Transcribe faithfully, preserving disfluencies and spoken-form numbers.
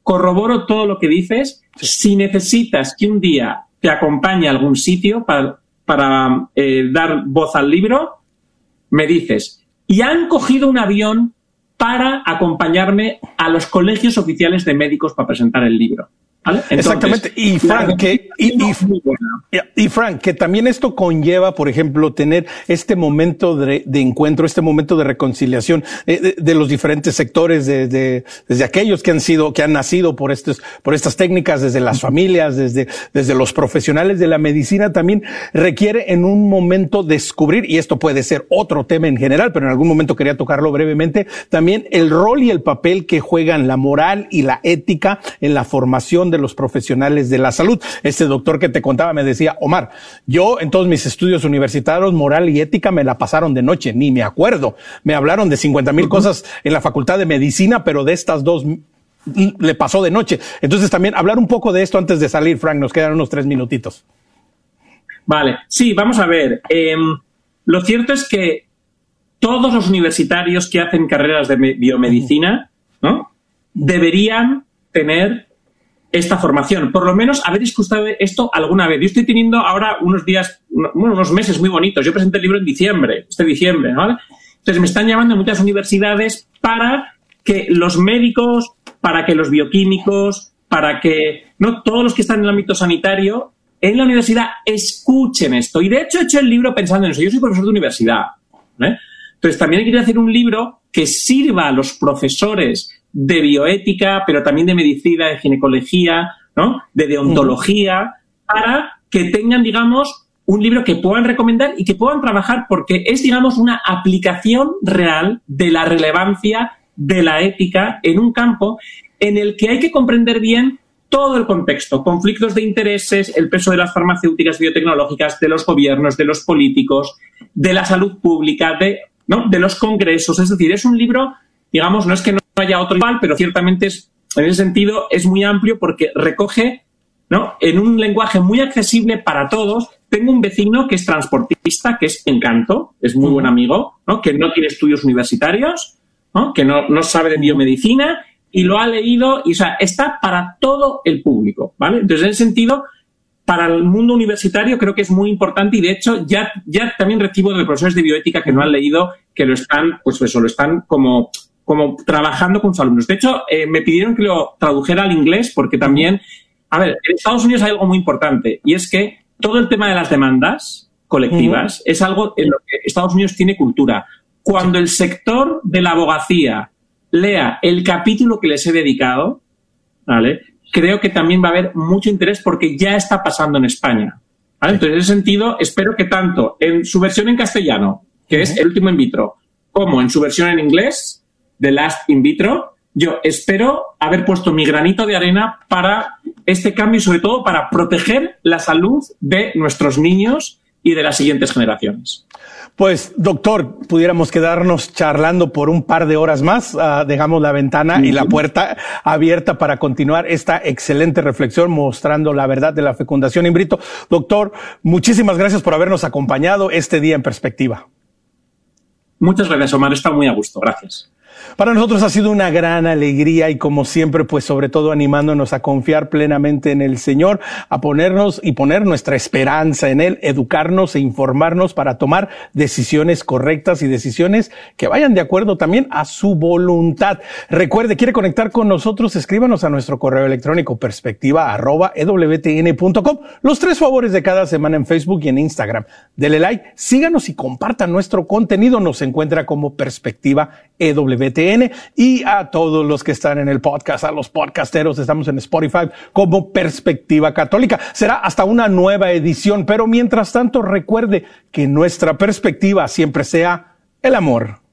corroboro todo lo que dices. Sí. Si necesitas que un día te acompañe a algún sitio para, para eh, dar voz al libro, me dices. Y han cogido un avión para acompañarme a los colegios oficiales de médicos para presentar el libro. ¿Vale? Entonces, exactamente. Y Frank, que, y, y, y Frank, que también esto conlleva, por ejemplo, tener este momento de, de encuentro, este momento de reconciliación eh, de, de los diferentes sectores, de, de, desde aquellos que han sido, que han nacido por estos, por estas técnicas, desde las familias, desde, desde los profesionales de la medicina, también requiere en un momento descubrir, y esto puede ser otro tema en general, pero en algún momento quería tocarlo brevemente, también el rol y el papel que juegan la moral y la ética en la formación de los profesionales de la salud. Este doctor que te contaba me decía, Omar, yo en todos mis estudios universitarios, moral y ética me la pasaron de noche, ni me acuerdo. Me hablaron de cincuenta mil uh-huh. cosas en la facultad de medicina, pero de estas dos le pasó de noche. Entonces también hablar un poco de esto antes de salir, Frank, nos quedan unos tres minutitos. Vale, sí, vamos a ver. Eh, lo cierto es que todos los universitarios que hacen carreras de biomedicina, ¿no?, deberían tener esta formación, por lo menos haber escuchado esto alguna vez. Yo estoy teniendo ahora unos días, bueno, unos meses muy bonitos. Yo presenté el libro en diciembre, este diciembre, ¿vale? Entonces me están llamando muchas universidades para que los médicos, para que los bioquímicos, para que no todos los que están en el ámbito sanitario en la universidad escuchen esto. Y de hecho he hecho el libro pensando en eso. Yo soy profesor de universidad, ¿eh? Entonces también he querido hacer un libro que sirva a los profesores de bioética, pero también de medicina, de ginecología, ¿no?, de deontología, uh-huh. para que tengan, digamos, un libro que puedan recomendar y que puedan trabajar, porque es, digamos, una aplicación real de la relevancia de la ética en un campo en el que hay que comprender bien todo el contexto, conflictos de intereses, el peso de las farmacéuticas biotecnológicas, de los gobiernos, de los políticos, de la salud pública, de, ¿no?, de los congresos. Es decir, es un libro, digamos, no es que no haya otro igual, pero ciertamente es, en ese sentido es muy amplio porque recoge, ¿no?, en un lenguaje muy accesible para todos. Tengo un vecino que es transportista, que es Encanto, es muy buen amigo, ¿no?, que no tiene estudios universitarios, ¿no?, que no, no sabe de biomedicina y lo ha leído, y o sea, está para todo el público, ¿vale? Entonces, en ese sentido, para el mundo universitario creo que es muy importante, y de hecho ya, ya también recibo de profesores de bioética que no han leído, que lo están, pues eso, lo están como... como trabajando con sus alumnos. De hecho, eh, me pidieron que lo tradujera al inglés porque también, a ver, en Estados Unidos hay algo muy importante, y es que todo el tema de las demandas colectivas uh-huh. es algo en lo que Estados Unidos tiene cultura. Cuando el sector de la abogacía lea el capítulo que les he dedicado, ¿vale?, creo que también va a haber mucho interés porque ya está pasando en España, ¿vale? Entonces, en ese sentido, espero que tanto en su versión en castellano, que uh-huh. es El último in vitro, como en su versión en inglés, The Last in Vitro, yo espero haber puesto mi granito de arena para este cambio y sobre todo para proteger la salud de nuestros niños y de las siguientes generaciones. Pues, doctor, pudiéramos quedarnos charlando por un par de horas más. Uh, dejamos la ventana sí. y la puerta abierta para continuar esta excelente reflexión mostrando la verdad de la fecundación in vitro. Doctor, muchísimas gracias por habernos acompañado este día en Perspectiva. Muchas gracias, Omar. He estado muy a gusto. Gracias. Para nosotros ha sido una gran alegría y, como siempre, pues sobre todo animándonos a confiar plenamente en el Señor, a ponernos y poner nuestra esperanza en Él, educarnos e informarnos para tomar decisiones correctas y decisiones que vayan de acuerdo también a su voluntad. Recuerde, quiere conectar con nosotros, escríbanos a nuestro correo electrónico perspectiva arroba e w t n punto com. Los tres favores de cada semana en Facebook y en Instagram. Dele like, síganos y compartan nuestro contenido. Nos encuentra como Perspectiva E W T N, y a todos los que están en el podcast, a los podcasteros, estamos en Spotify como Perspectiva Católica. Será hasta una nueva edición, pero mientras tanto recuerde que nuestra perspectiva siempre sea el amor.